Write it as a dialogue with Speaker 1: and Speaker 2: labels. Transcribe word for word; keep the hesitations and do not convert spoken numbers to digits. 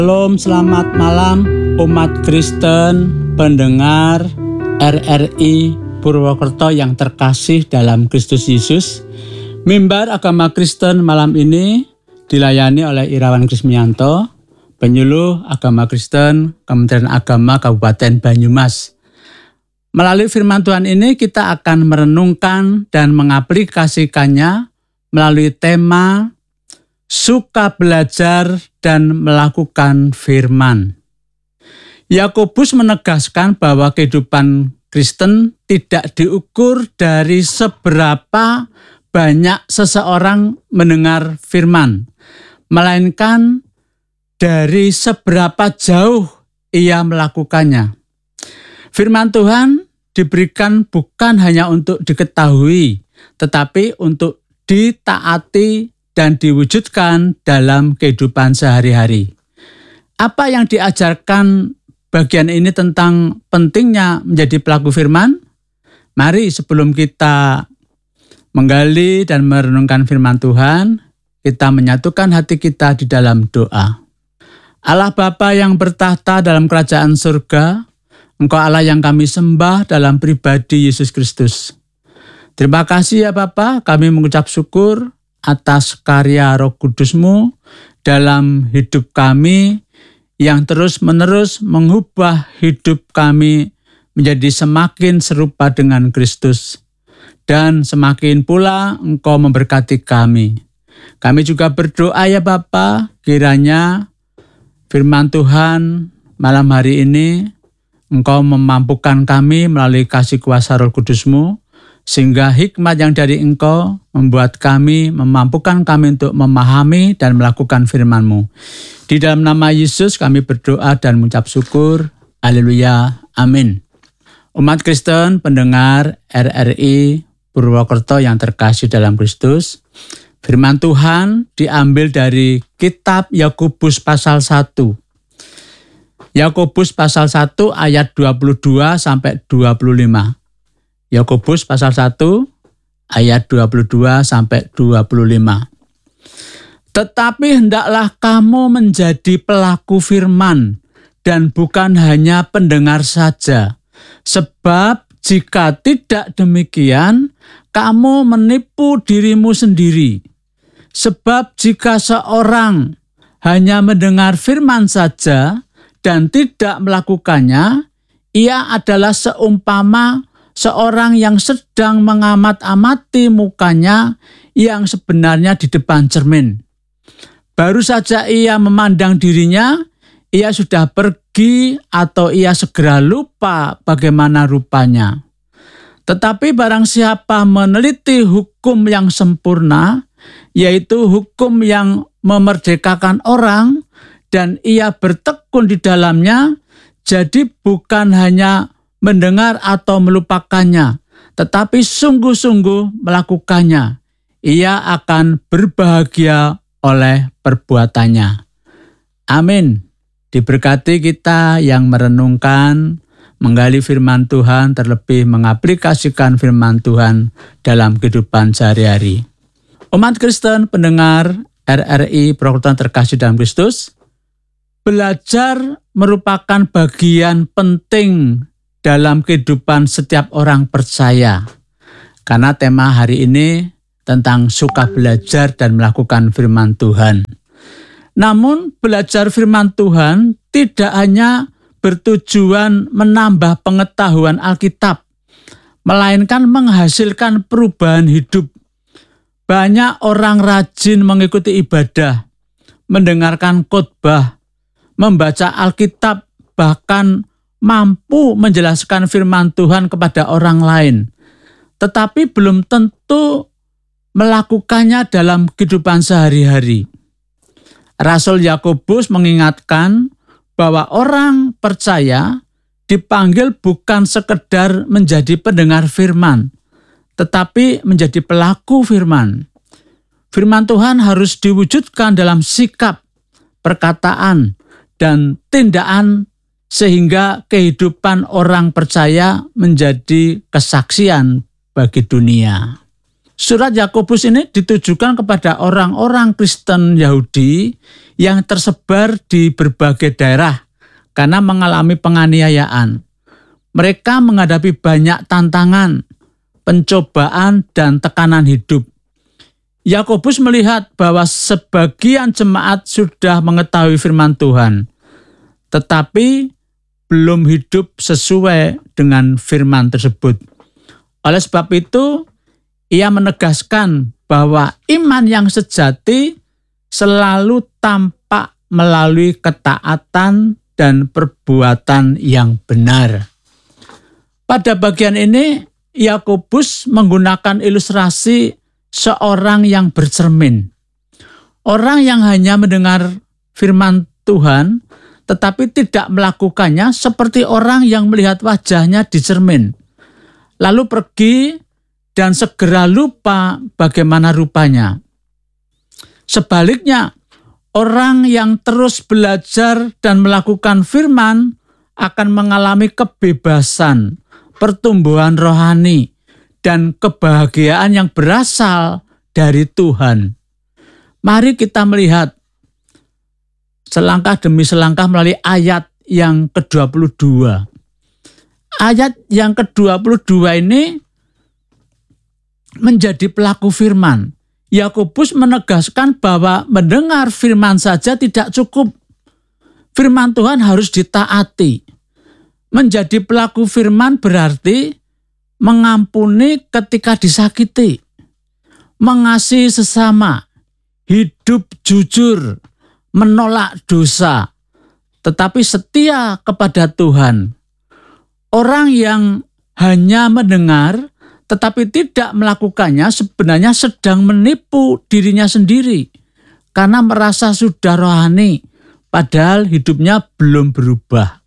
Speaker 1: Shalom, selamat malam umat Kristen, pendengar R R I Purwokerto yang terkasih dalam Kristus Yesus. Mimbar Agama Kristen malam ini dilayani oleh Irawan Krismianto, penyuluh Agama Kristen Kementerian Agama Kabupaten Banyumas. Melalui firman Tuhan ini kita akan merenungkan dan mengaplikasikannya melalui tema suka belajar dan melakukan firman. Yakobus menegaskan bahwa kehidupan Kristen tidak diukur dari seberapa banyak seseorang mendengar firman, melainkan dari seberapa jauh ia melakukannya. Firman Tuhan diberikan bukan hanya untuk diketahui, tetapi untuk ditaati dan diwujudkan dalam kehidupan sehari-hari. Apa yang diajarkan bagian ini tentang pentingnya menjadi pelaku firman? Mari sebelum kita menggali dan merenungkan firman Tuhan, kita menyatukan hati kita di dalam doa. Allah Bapa yang bertahta dalam kerajaan surga, Engkau Allah yang kami sembah dalam pribadi Yesus Kristus. Terima kasih ya Bapa, kami mengucap syukur atas karya Roh Kudus-Mu dalam hidup kami yang terus-menerus mengubah hidup kami menjadi semakin serupa dengan Kristus. Dan semakin pula Engkau memberkati kami. Kami juga berdoa ya Bapa, kiranya firman Tuhan malam hari ini Engkau memampukan kami melalui kasih kuasa Roh Kudus-Mu, sehingga hikmat yang dari Engkau membuat kami, memampukan kami untuk memahami dan melakukan firman-Mu. Di dalam nama Yesus kami berdoa dan mengucap syukur. Haleluya. Amin. Umat Kristen, pendengar R R I Purwokerto yang terkasih dalam Kristus, firman Tuhan diambil dari kitab Yakobus pasal satu. Yakobus pasal satu ayat dua puluh dua sampai dua puluh lima. Yakobus pasal satu ayat dua puluh dua sampai dua puluh lima. Tetapi hendaklah kamu menjadi pelaku firman dan bukan hanya pendengar saja. Sebab jika tidak demikian, kamu menipu dirimu sendiri. Sebab jika seorang hanya mendengar firman saja dan tidak melakukannya, ia adalah seumpama seorang yang sedang mengamat-amati mukanya yang sebenarnya di depan cermin. Baru saja ia memandang dirinya, ia sudah pergi atau ia segera lupa bagaimana rupanya. Tetapi barang siapa meneliti hukum yang sempurna, yaitu hukum yang memerdekakan orang, dan ia bertekun di dalamnya, jadi bukan hanya mendengar atau melupakannya, tetapi sungguh-sungguh melakukannya. Ia akan berbahagia oleh perbuatannya. Amin. Diberkati kita yang merenungkan, menggali firman Tuhan, terlebih mengaplikasikan firman Tuhan dalam kehidupan sehari-hari. Umat Kristen, pendengar R R I Purwokerto terkasih dalam Kristus, belajar merupakan bagian penting dalam kehidupan setiap orang percaya. Karena tema hari ini tentang suka belajar dan melakukan firman Tuhan. Namun belajar firman Tuhan tidak hanya bertujuan menambah pengetahuan Alkitab, melainkan menghasilkan perubahan hidup. Banyak orang rajin mengikuti ibadah, mendengarkan khotbah, membaca Alkitab, bahkan mampu menjelaskan firman Tuhan kepada orang lain, tetapi belum tentu melakukannya dalam kehidupan sehari-hari. Rasul Yakobus mengingatkan bahwa orang percaya dipanggil bukan sekedar menjadi pendengar firman, tetapi menjadi pelaku firman. Firman Tuhan harus diwujudkan dalam sikap, perkataan, dan tindakan sehingga kehidupan orang percaya menjadi kesaksian bagi dunia. Surat Yakobus ini ditujukan kepada orang-orang Kristen Yahudi yang tersebar di berbagai daerah karena mengalami penganiayaan. Mereka menghadapi banyak tantangan, pencobaan, dan tekanan hidup. Yakobus melihat bahwa sebagian jemaat sudah mengetahui firman Tuhan, tetapi belum hidup sesuai dengan firman tersebut. Oleh sebab itu, ia menegaskan bahwa iman yang sejati selalu tampak melalui ketaatan dan perbuatan yang benar. Pada bagian ini, Yakobus menggunakan ilustrasi seorang yang bercermin. Orang yang hanya mendengar firman Tuhan, tetapi tidak melakukannya seperti orang yang melihat wajahnya di cermin, lalu pergi dan segera lupa bagaimana rupanya. Sebaliknya, orang yang terus belajar dan melakukan firman akan mengalami kebebasan, pertumbuhan rohani, dan kebahagiaan yang berasal dari Tuhan. Mari kita melihat selangkah demi selangkah melalui ayat yang ke dua puluh dua. Ayat yang ke dua puluh dua ini menjadi pelaku firman. Yakobus menegaskan bahwa mendengar firman saja tidak cukup. Firman Tuhan harus ditaati. Menjadi pelaku firman berarti mengampuni ketika disakiti, mengasihi sesama, hidup jujur, menolak dosa, tetapi setia kepada Tuhan. Orang yang hanya mendengar tetapi tidak melakukannya sebenarnya sedang menipu dirinya sendiri karena merasa sudah rohani, padahal hidupnya belum berubah.